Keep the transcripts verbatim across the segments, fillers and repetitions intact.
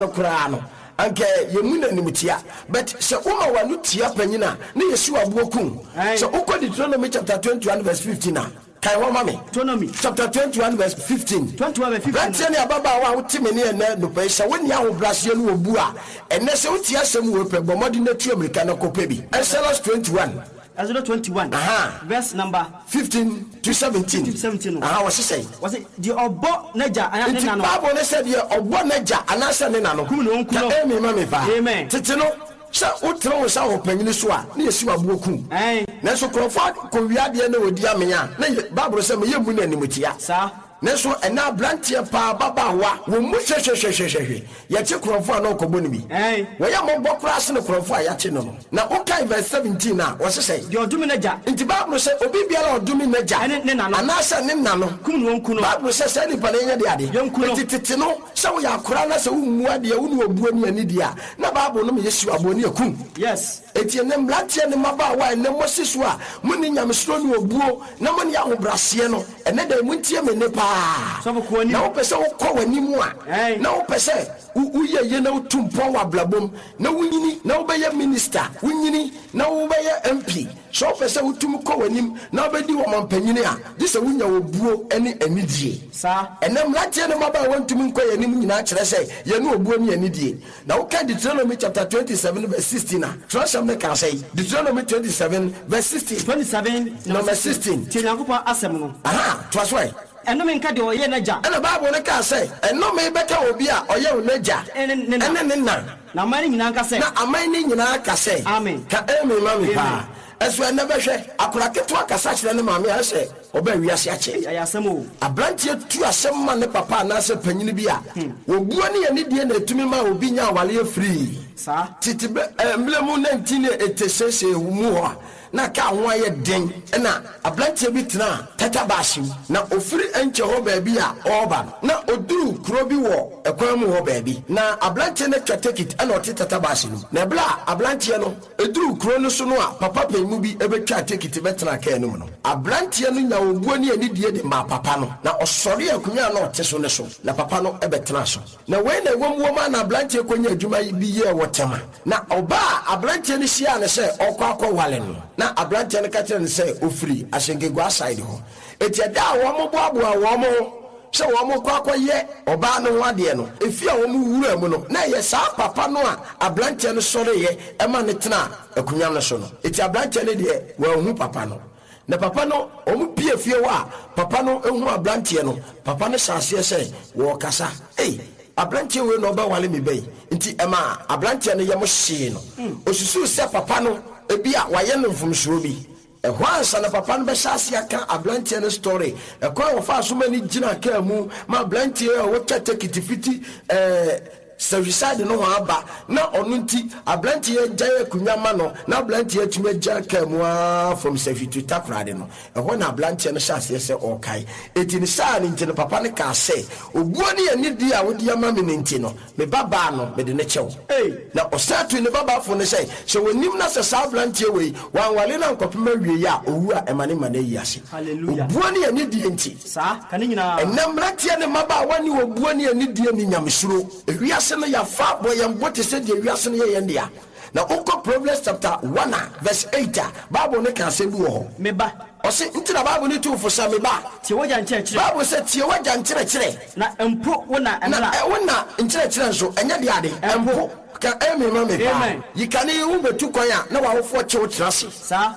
Kurano. Anke yemuna nimutia but se uma wanu tia panyina na yesu abuokum so uko Deuteronomy chapter twenty-one verse fifteen na kai ho mame Deuteronomy chapter twenty-one verse fifteen twenty-one verse fifteen Rantie ne ababa wa wotime ne na no pe se woni ahobrase no obu a enne se wotia asem wo pe bomodi na tu America na kopa bi Exodus twenty-one Exodus twenty-one uh-huh. verse number fifteen to seventeen fifteen to seventeen aha what say was it the obo naja ana ne nano Bible ne said the obo naja anasa ne nano kum no nkuno amen mame pa amen tete no sa utro sa ho panyini so a na yesu abuokum eh na so krofo ko wiade na odi amenya na Bible say me yemu na animtia sa na so ena blantie pa baba wa wo mu hwehwehwehwehwe ya che krofo na okobo ni bi eh wo ya mo bokra se ne krofo a ya che no na okay verse seventeen na wo se say the odumi naja nti Bible say obi biara odumi naja ne nano anasa ne nano kum no nkuno Bible say say ni pa na nya de ade nti tete no se wo ya akora na se wo mu ade wo no obuo ni ani dia na Bible no me yesu aboni akum yes eti ne mlatie ne maba wa ne mosiso a muni nyamsoro ni obuo na muni ahobrase no ene da muntie me ne pa so ko ni na wo pese wo kɔ wanimu a na wo pese uye ye na utumpo wa blabom na wunyini na obeye minister wunyini na obeye M P so pese utum kɔ wanim na obedi wo mampanyini a dise wunya obuo ene anidie sa enem latie ne maba wantum nkɔ yanim nyina kyerɛ sɛ ye ne obuo ne anidie na wo ka Deuteronomy chapter twenty-seven verse sixteen na trust me can say Deuteronomy twenty-seven verse sixteen twenty-seven number sixteen ti nyankopɔn asɛm no aha trust why eno me nka de oye naja ena Bible ne ka say eno me beka obi a oye naja ene ne na na amani nyina nka say na amani nyina ka say amen ka amen mami pa eso ene behwe akora keto akasa kire ne maame a say oba wiase ache ya asem o abrantie tu asem ma ne papa na se panyini bi a obuo ne ye ne die na etumi ma obi nya awale free sa titi emblemu nineteen eighty-six mu ho na ka ho aye den na abrantie bi tena tata baashim na ofiri enche ho baabi a oba na oduru kuro bi wo ekwan mu ho baabi na abrantie ne twatekit na oti tata baashim na bla abrantie no eduru kuro no so no a papa pemu bi ebetwa tekit betena ka enum no abrantie no nya obuo ne ani die de ma papa no na osori akunya na ote so ne so na papa no ebetena so na we na ewom wo ma na abrantie konya adwuma bi ye wotema na oba abrantie ne hia ne se okwa akwa wale no na abrantie ne ka kire ne se ofiri ahyengegwa side ho etiada wo mo boaboa wo mo se wo mo kwa akoye oba no ho ade no efi a wo mo wura mu no na ye sa papa no a abrantie ne sore ye e ma ne tena akunya ne so no eti abrantie ne de wo hu papa no na papa no omu pie fie wa papa no ehu abrantie no papa no saase se wo kasa eh abrantie we no ba wale me bai nti ema abrantie no ye mo hye no osusu se papa no ebi a waye no mfumsuro bi ehwa ansa na papa no be saase aka abrantie no story ekwa wo fa so mani gina ka mu ma abrantie wo tete kitifiti eh servicade no aba na onu nti abrantie gyae kunyama no na abrantie atuma gya kamua from sefitu takrade no ehwo na abrantie no hyase se okai eti ni saa ni nti no papa ne ka se obuo ne ani di a wodi ama me nti no me baba no me de ne kyew eh na osatu ne baba fo ne se se wonim na se saa abrantie wei wanwale na nkopema wie ya owu a emane mane yi ase hallelujah obuo ne ani di nti saa kane nyina enamratie ne maba wani obuo ne ani di ni nyamsuro ewiase no ya fa boyam bote se de wiase no ye ndia na uko Proverbs chapter one verse eight Bible ne kan se bi wo me ba o se ntina Bible ne tu fo sa me ba tie waja nkire kire Bible se tie waja nkire kire na empo wona emla na wona nkire kire nso enya de ade empo ka emi ma me ba yikane wu betu kwan a na wa wofo kye wo trase sa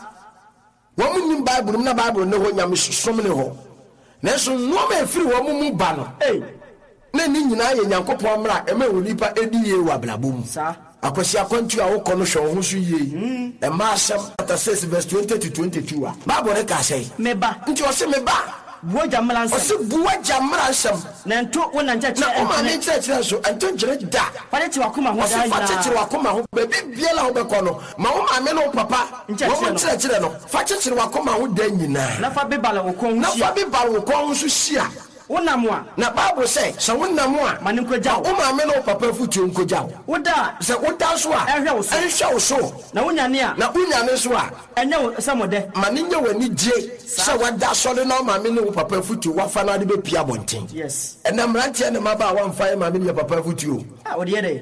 wo munnim Bible na Bible ne ho nyam som ne ho na so no ma efiri wo mu ba no eh na ni nyina ye nyankopon mra ema wonipa ediye wa blabom sa akwasi akwantu a wokɔ no hwe ho so yie e ma asem chapter six verse twenty to twenty-two a Bible ne ka sɛ me ba nti o se me ba buo jamra nsɛm o se buo jamra nsɛm na nto wona nkyɛkyɛ na o ma ne nkyɛkyɛ so nto nkyerɛ da fare ti wakoma ho da ina fa kyerɛ wakoma ho ba bi biela ho bɛkɔ no ma wo ma me no papa wo nkyerɛkyerɛ no fa kyerɛ wakoma ho da nyina na fa bibala wo kon na fa bibala wo kon so hia wonam a na Bible say sɛ wonam a ma ne nkogya wo wo maame no papa fotuo nkogya wo woda sɛ woda so a ɛhwɛ wo so ɛnhwɛ wo so na wonyane a na wonyane so a ɛnyɛ wo sɛ mɔdɛ ma ne nyɛ w'ani gye sɛ wada sɔre na wo maame ne wo papa fotuo wafa no ade bɛpia abɔnten yes ɛnɛ mmeranteɛ ne maba a wamfa yɛ maame ne yɛ papa fotuo a wode yɛ dɛ